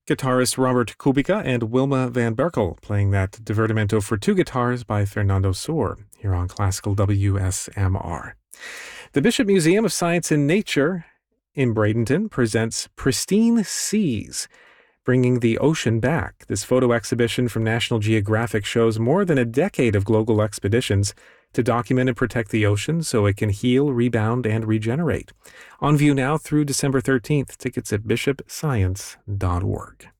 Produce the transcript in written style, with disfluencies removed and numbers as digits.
Guitarist Robert Kubica and Wilma Van Berkel playing that Divertimento for two guitars by Fernando Sor here on Classical WSMR. The Bishop Museum of Science and Nature in Bradenton presents Pristine Seas, bringing the ocean back. This photo exhibition from National Geographic shows more than a decade of global expeditions to document and protect the ocean so it can heal, rebound, and regenerate. On view now through December 13th. Tickets at bishopscience.org.